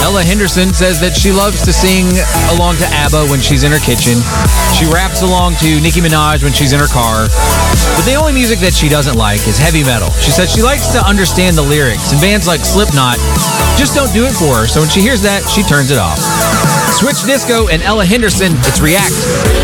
Ella Henderson says that she loves to sing along to ABBA when she's in her kitchen. She raps along to Nicki Minaj when she's in her car. But the only music that she doesn't like is heavy metal. She says she likes to understand the lyrics, and bands like Slipknot just don't do it for her. So when she hears that, she turns it off. Switch Disco and Ella Henderson, it's React.